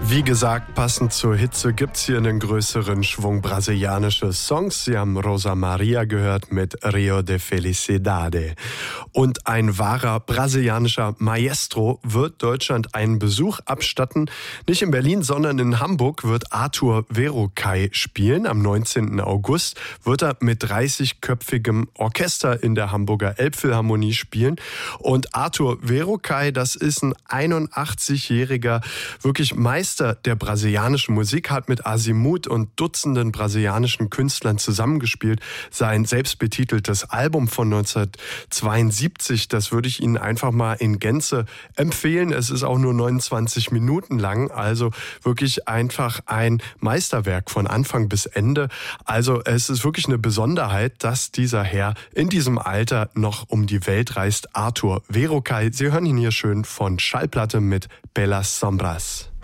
Wie gesagt, passend zur Hitze gibt's hier einen größeren Schwung brasilianische Songs. Sie haben Rosa Maria gehört mit Rio de Felicidade. Und ein wahrer brasilianischer Maestro wird Deutschland einen Besuch abstatten. Nicht in Berlin, sondern in Hamburg wird Arthur Verocai spielen. Am 19. August wird er mit 30-köpfigem Orchester in der Hamburger Elbphilharmonie spielen. Und Arthur Verocai, das ist ein 81-jähriger, wirklich Meister der brasilianischen Musik, hat mit Azimuth und Dutzenden brasilianischen Künstlern zusammengespielt. Sein selbstbetiteltes Album von 1972, das würde ich Ihnen einfach mal in Gänze empfehlen. Es ist auch nur 29 Minuten lang, also wirklich einfach ein Meisterwerk von Anfang bis Ende. Also es ist wirklich eine Besonderheit, dass dieser Herr in diesem Alter noch um die Welt reist. Arthur Verocai, Sie hören ihn hier schön von Schallplatte mit Belas Sombras.